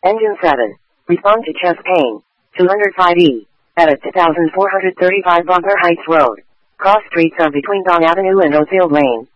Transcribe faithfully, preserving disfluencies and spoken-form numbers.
Engine seven. Respond to chest pain. two oh five E. At a two thousand four hundred thirty-five Bunker Heights Road. Cross streets are between Don Avenue and Ocefield Lane.